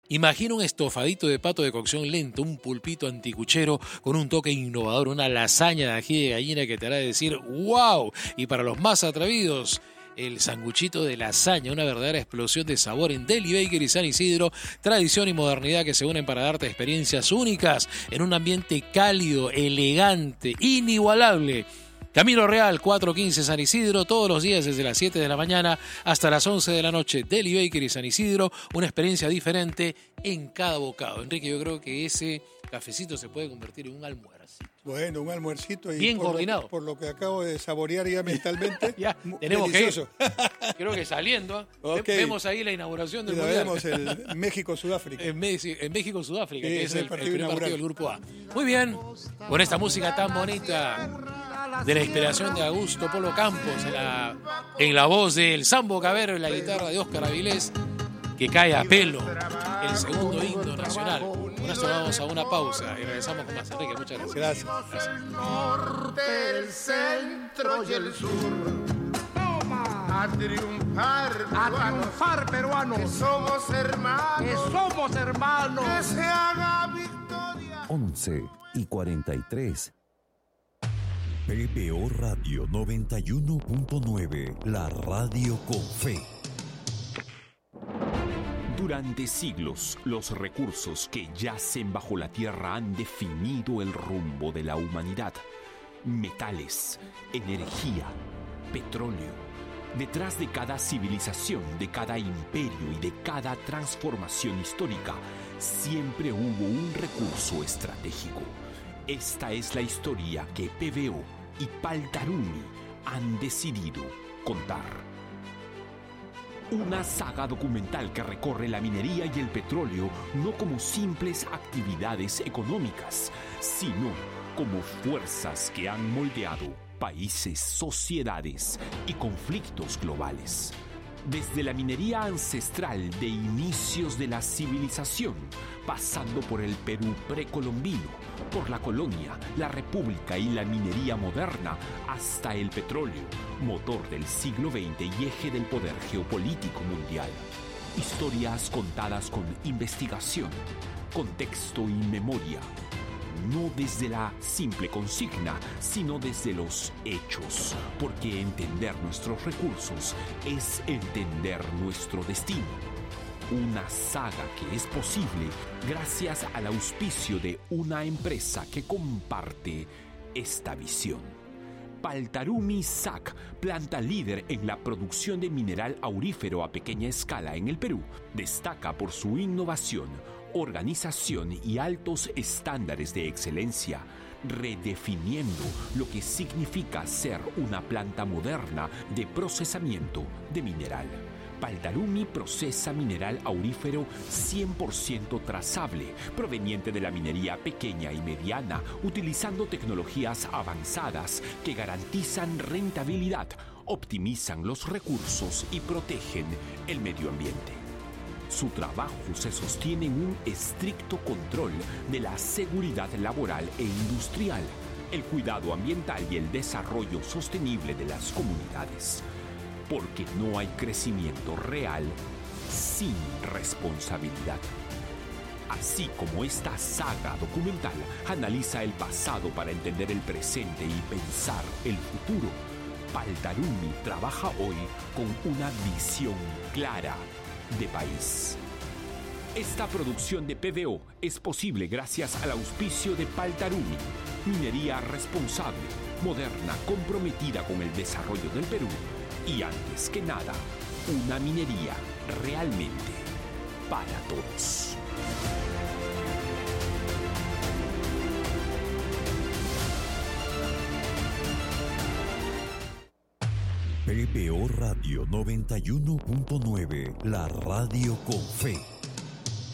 Imagina un estofadito de pato de cocción lento, un pulpito anticuchero con un toque innovador, una lasaña de ají de gallina que te hará decir ¡wow! Y para los más atrevidos, el sanguchito de lasaña, una verdadera explosión de sabor en Deli Bakery San Isidro, tradición y modernidad que se unen para darte experiencias únicas en un ambiente cálido, elegante, inigualable. Camino Real, 415 San Isidro, todos los días desde las 7 de la mañana hasta las 11 de la noche. Deli Bakery San Isidro, una experiencia diferente en cada bocado. Enrique, yo creo que ese cafecito se puede convertir en un almuercito. Bueno, un almuercito. Y bien coordinado. Por lo que acabo de saborear ya mentalmente. Ya, tenemos delicioso. que ir. Creo que saliendo, Okay. vemos ahí la inauguración del Mundial. Vemos el México-Sudáfrica. En México-Sudáfrica, Sí, que es el partido primer partido del Grupo A. Muy bien, con esta música tan bonita de la inspiración de Augusto Polo Campos, en la voz del Sambo Cabero y la guitarra de Óscar Avilés, que cae a pelo el segundo himno nacional. Con esto vamos a una pausa y regresamos con más. Enrique, muchas gracias. Gracias. El norte, el centro y el sur. A triunfar, peruanos. Que somos hermanos. Que se haga victoria. 11:43. PBO Radio 91.9, la radio con fe. Durante siglos, los recursos que yacen bajo la tierra han definido el rumbo de la humanidad. Metales, energía, petróleo. Detrás de cada civilización, de cada imperio y de cada transformación histórica, siempre hubo un recurso estratégico. Esta es la historia que PBO y Paltarumi han decidido contar. Una saga documental que recorre la minería y el petróleo no como simples actividades económicas, sino como fuerzas que han moldeado países, sociedades y conflictos globales. Desde la minería ancestral de inicios de la civilización, pasando por el Perú precolombino, por la colonia, la república y la minería moderna, hasta el petróleo, motor del siglo XX y eje del poder geopolítico mundial. Historias contadas con investigación, contexto y memoria. No desde la simple consigna, sino desde los hechos, porque entender nuestros recursos es entender nuestro destino. Una saga que es posible gracias al auspicio de una empresa que comparte esta visión. Paltarumi SAC, planta líder en la producción de mineral aurífero a pequeña escala en el Perú, destaca por su innovación, organización y altos estándares de excelencia, redefiniendo lo que significa ser una planta moderna de procesamiento de mineral. Paltarumi procesa mineral aurífero 100% trazable, proveniente de la minería pequeña y mediana, utilizando tecnologías avanzadas que garantizan rentabilidad, optimizan los recursos y protegen el medio ambiente. Su trabajo se sostiene en un estricto control de la seguridad laboral e industrial, el cuidado ambiental y el desarrollo sostenible de las comunidades. Porque no hay crecimiento real sin responsabilidad. Así como esta saga documental analiza el pasado para entender el presente y pensar el futuro, Paltarumi trabaja hoy con una visión clara de país. Esta producción de PBO es posible gracias al auspicio de Paltarumi, minería responsable, moderna, comprometida con el desarrollo del Perú y, antes que nada, una minería realmente para todos. PBO Radio 91.9, la radio con fe.